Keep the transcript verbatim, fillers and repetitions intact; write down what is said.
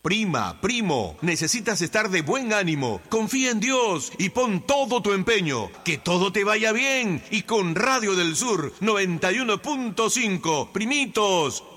Prima, primo, necesitas estar de buen ánimo. Confía en Dios y pon todo tu empeño. Que todo te vaya bien. Y con Radio del Sur noventa y uno punto cinco, primitos,